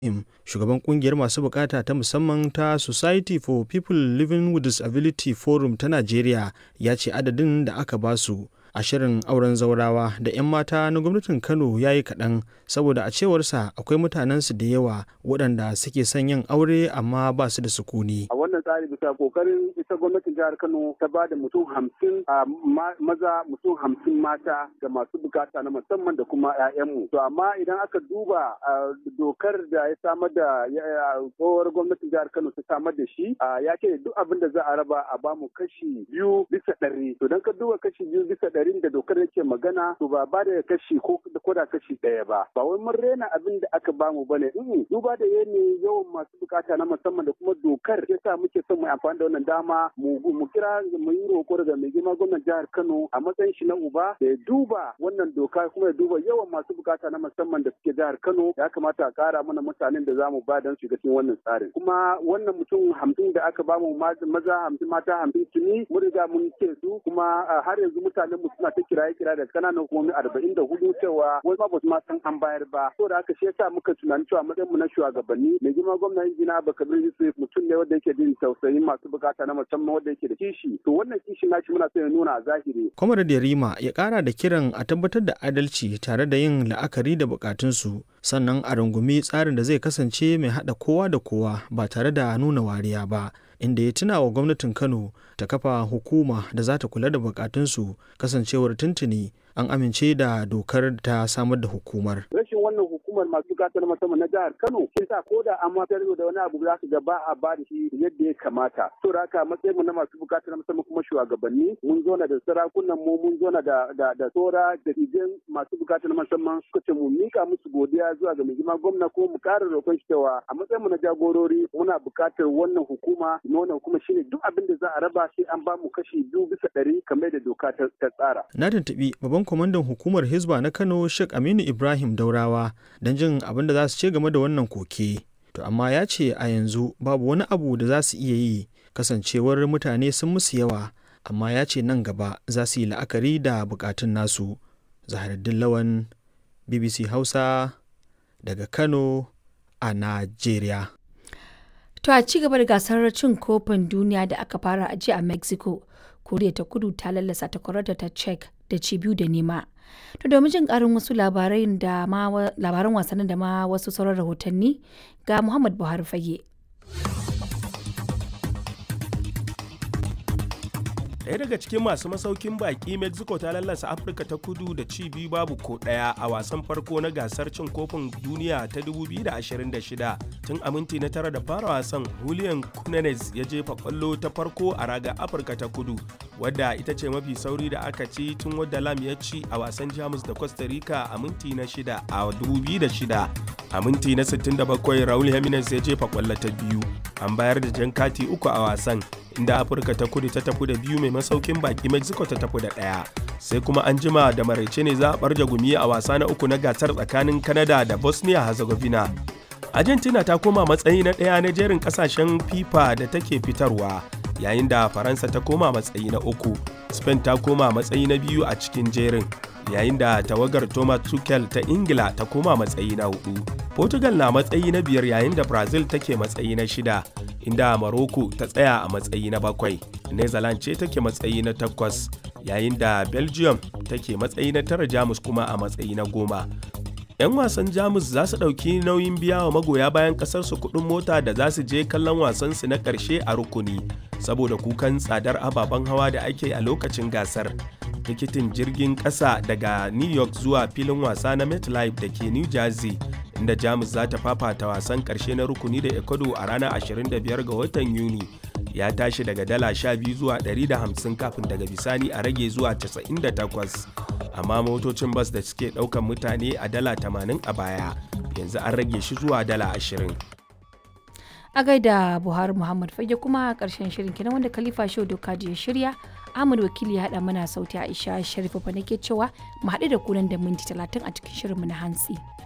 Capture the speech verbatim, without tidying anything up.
Ibrahim, shugaban kungiyar masu bukata ta musamman ta Society for People Living with Disability Forum ta Najeriya, ya ce adadin da aka ba su a shirin auren zaurawa da 'yan mata na gwamnatin Kano ya yi kaɗan, saboda a cewarsa akwai mutanensu da yawa waɗanda suke son yin aure amma ba su da sukuni. A wannan tsari bisa kokarin ita gwamnatin jihar Kano ta ba da mutum hamsin a maza, mutum hamsin mata ga masu bukata na musamman da kuma 'ya'yanmu. To amma idan aka duba dokar da ya samar da tsohuwar gwamnatin jihar Kano ta samar da shi, ya ce duk abin da za a raba a bamu kashi biyu bisa ɗari. To don ka duba kashi biyu bisa ɗarin da dokar yake magana, to ba ba da kashi ko da kashi ɗaya ba. Ba wai mun rena abin da aka bamu bane. Duba da yanayin yawan masu bukata na musamman da kuma dokar ya sa muke son mu amfani da wannan dama mu kira mu yi roƙo daga mai girma gwamnan jihar Kano a matsayin shi na uba da ya duba wannan doka kuma ya duba yawan masu bukata na musamman da suke jihar Kano. Ya kamata a ƙara mana mutanen da zamu ba don shiga cikin wannan tsarin. Kuma wannan mutum hamsin da aka bamu maza hamsin mata hamsin tuni mun riga mun ce su, kuma har yanzu mutanen mu suna ta kiraye kiraye da kananan hukumomi arba'in da hudu cewa wai ma ba su ma san an bayar ba. Saboda haka shi yasa muka tunani cewa matsayin mu na shugabanni mai girma gwamnan injina Abubakar Yusuf mutum ne wanda yake jin tausayin masu bukata na musamman wanda yake da kishi. To wannan kishi nashi muna son ya nuna a zahiri. Comrade Yarima ya kara da kiran a tabbatar da adalci tare da yin la'akari da bukatunsu, sannan a rungumi tsarin da zai kasance mai haɗa kowa da kowa ba tare da nuna wariya ba, inda ya tuna wa gwamnatin Kano ta kafa hukuma da za ta kula da bukatunsu, kasancewar tuntuni an amince da dokar ta samar da hukumar. Rashin wannan hukumar masu bukatar musamman na jihar Kano shi sa ko da an matar da wani abu za su ga ba a ba da shi yadda ya kamata. To haka matsayin mu na masu bukatar musamman kuma shugabanni mun zo na da sarakunan mu mun zo na da da da tsora da idan masu bukatar musamman suka ce mu mika musu godiya zuwa ga mai girma gwamna ko mu ƙara roƙon shi cewa a matsayin mu na jagorori muna bukatar wannan hukuma. Wannan hukuma shine duk abin da za a raba sai an ba mu kashi biyu bisa ɗari kamar da doka ta tsara. Na tuntuɓi babban kwamandan hukumar Hizba na Kano Sheikh Aminu Ibrahim Daurawa don jin abin da za su ce game da wannan koke. To amma ya ce a yanzu babu wani abu da za su iya yi kasancewar mutane sun musu yawa, amma ya ce nan gaba za su yi la'akari da bukatun nasu. Zaharuddin Lawan, B B C Hausa daga Kano a Najeriya. To a ci gaba da gasar cin kofin duniya da aka fara a jiya a Mexico, Koriya ta Kudu ta lallasa takwararta ta Czech da ci biyu da nema. To domin jin karin wasu labaran da ma labaran wasannin da ma wasu sauran rahotanni ga Muhammad Buhari Fage. Ɗaya daga cikin masu masaukin baki, Mexico ta lallasa Afirka ta Kudu da ci biyu babu ko ɗaya a wasan farko na gasar cin kofin duniya ta dubu biyu da ashirin da shida. Tun a minti na tara da fara wasan, Julian Quinones ya jefa kwallo ta farko a raga Afirka ta Kudu, wadda ita ce mafi sauri da aka ci tun wadda Lam ya ci a wasan Jamus da Costa Rica a minti na shida a dubu biyu da shida. A minti na sittin da bakwai, Raul Jimenez ya jefa kwallo ta biyu. An bayar da jan kati uku a wasan, inda Afirka ta Kudu ta tafi da biyu mai masaukin baki Mexico ta tafi da ɗaya. Sai kuma an jima da maraice ne za a barja gumi a wasa na uku na gasar tsakanin Canada da Bosnia Herzegovina. Argentina ta koma matsayi na ɗaya na jerin ƙasashen FIFA da take fitarwa, yayin da Faransa ta koma matsayi na uku. Spain ta koma matsayi na biyu a cikin jerin, yayin da tawagar Thomas Tuchel ta Ingila ta koma matsayi na hudu. Portugal na matsayi na biyar, yayin da Brazil take matsayi na shida, inda Morocco ta tsaya a matsayi na bakwai. Netherlands ce take matsayi na takwas, yayin da Belgium take matsayi na tara, Jamus kuma a matsayi na goma. 'Yan wasan Jamus za su ɗauki nauyin biya wa magoya bayan ƙasarsu kuɗin mota da za su je kallon wasansu na ƙarshe a rukuni, saboda kukan tsadar ababen hawa da ake a lokacin gasar. Tikitin jirgin ƙasa daga New York zuwa filin wasa na MetLife da ke New Jersey, inda Jamus za ta fafata wasan ƙarshe na rukuni da Ecuador a ranar ashirin da biyar ga watan Yuni, ya tashi daga dala sha biyu zuwa ɗari da hamsin kafin daga bisani a rage zuwa casa'in da takwas. Amma motocin bas da suke ɗaukan mutane a dala tamanin a baya, yanzu an rage shi zuwa dala ashirin. A gaida Buhari Muhammad Fage, kuma ƙarshen shirin kenan wanda Khalifa Shehu Dokaji ya shirya. Ahmad Wakili ya haɗa mana sauti, Aisha Sharifa fa nake cewa mu haɗu da ku nan da minti talatin a cikin shirinmu na hantsi.